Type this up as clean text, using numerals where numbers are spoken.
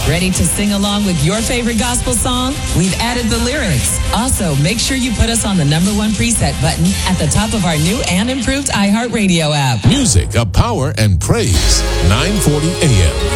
Ready to sing along with your favorite gospel song? We've added the lyrics. Also, make sure you put us on the #1 preset button at the top of our new and improved iHeartRadio app. Music of power and praise. 940 AM.